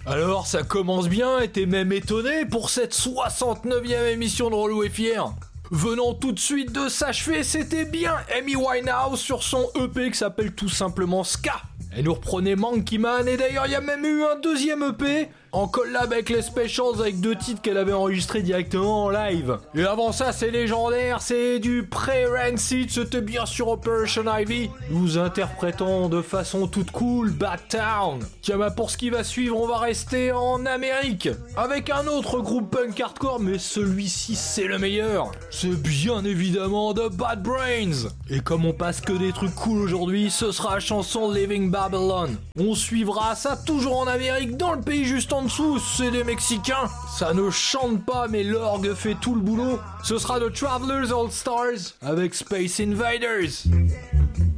Alors ça commence bien et t'es même étonné pour cette 69e émission de Relou et Fier. Venant tout de suite de s'achever, c'était bien Amy Winehouse sur son EP qui s'appelle tout simplement Ska. Elle nous reprenait Monkey Man et d'ailleurs il y a même eu un deuxième EP en collab avec les Specials avec 2 titres qu'elle avait enregistrés directement en live. Et avant ça c'est légendaire, c'est du pré-Rancid, c'était bien sûr Operation Ivy. Nous interprétons de façon toute cool Bad Town. Tiens bah pour ce qui va suivre on va rester en Amérique avec un autre groupe punk hardcore mais celui-ci c'est le meilleur. C'est bien évidemment The Bad Brains. Et comme on passe que des trucs cool aujourd'hui, ce sera la chanson Living Babylon. On suivra ça toujours en Amérique dans le pays juste en dessous, c'est des Mexicains. Ça ne chante pas mais l'orgue fait tout le boulot. Ce sera The Travelers All Stars avec Space Invaders.